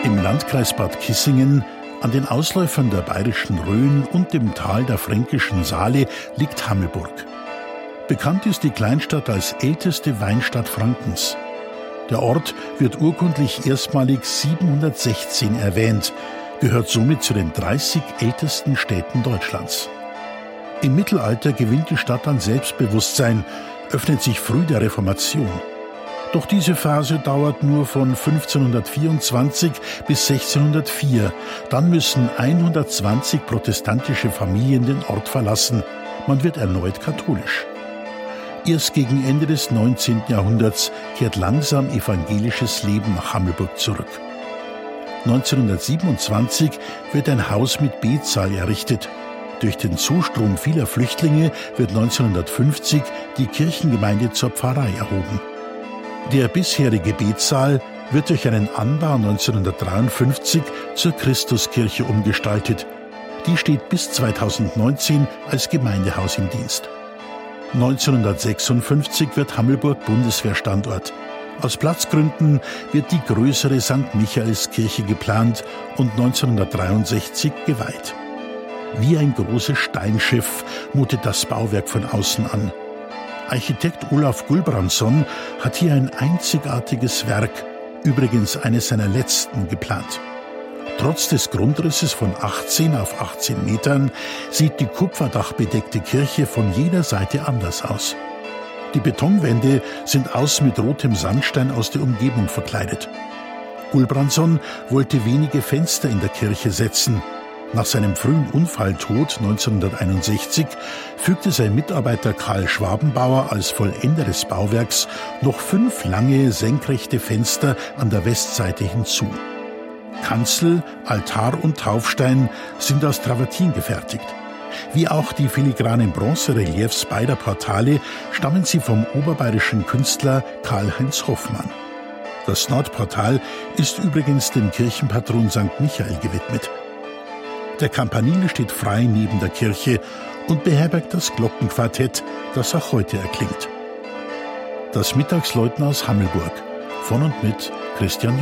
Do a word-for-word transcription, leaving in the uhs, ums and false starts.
Im Landkreis Bad Kissingen, an den Ausläufern der bayerischen Rhön und dem Tal der fränkischen Saale, liegt Hammelburg. Bekannt ist die Kleinstadt als älteste Weinstadt Frankens. Der Ort wird urkundlich erstmalig siebenhundertsechzehn erwähnt, gehört somit zu den dreißig ältesten Städten Deutschlands. Im Mittelalter gewinnt die Stadt an Selbstbewusstsein, öffnet sich früh der Reformation. Doch diese Phase dauert nur von fünfzehnhundertvierundzwanzig bis sechzehnhundertvier. Dann müssen hundertzwanzig protestantische Familien den Ort verlassen. Man wird erneut katholisch. Erst gegen Ende des neunzehnten Jahrhunderts kehrt langsam evangelisches Leben nach Hammelburg zurück. neunzehnhundertsiebenundzwanzig wird ein Haus mit Betsaal errichtet. Durch den Zustrom vieler Flüchtlinge wird neunzehnhundertfünfzig die Kirchengemeinde zur Pfarrei erhoben. Der bisherige Betsaal wird durch einen Anbau neunzehnhundertdreiundfünfzig zur Christuskirche umgestaltet. Die steht bis zweitausendneunzehn als Gemeindehaus im Dienst. neunzehnhundertsechsundfünfzig wird Hammelburg Bundeswehrstandort. Aus Platzgründen wird die größere Sankt Michaelskirche geplant und neunzehnhundertdreiundsechzig geweiht. Wie ein großes Steinschiff mutet das Bauwerk von außen an. Architekt Olaf Gulbrandsson hat hier ein einzigartiges Werk, übrigens eines seiner letzten, geplant. Trotz des Grundrisses von achtzehn auf achtzehn Metern sieht die kupferdachbedeckte Kirche von jeder Seite anders aus. Die Betonwände sind außen mit rotem Sandstein aus der Umgebung verkleidet. Gulbrandsson wollte wenige Fenster in der Kirche setzen. Nach seinem frühen Unfalltod neunzehnhunderteinundsechzig fügte sein Mitarbeiter Karl Schwabenbauer als Vollender des Bauwerks noch fünf lange, senkrechte Fenster an der Westseite hinzu. Kanzel, Altar und Taufstein sind aus Travertin gefertigt. Wie auch die filigranen Bronzereliefs beider Portale stammen sie vom oberbayerischen Künstler Karl-Heinz Hoffmann. Das Nordportal ist übrigens dem Kirchenpatron Sankt Michael gewidmet. Der Campanile steht frei neben der Kirche und beherbergt das Glockenquartett, das auch heute erklingt. Das Mittagsläuten aus Hammelburg. Von und mit Christian